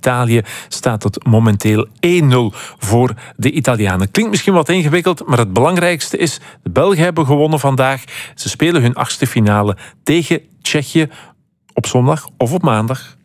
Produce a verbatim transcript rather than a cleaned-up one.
Italië staat het momenteel één nul voor de Italianen. Klinkt misschien wat ingewikkeld, maar het belangrijkste is, de Belgen hebben gewonnen vandaag. Ze spelen hun achtste finale tegen Tsjechië op zondag of op maandag.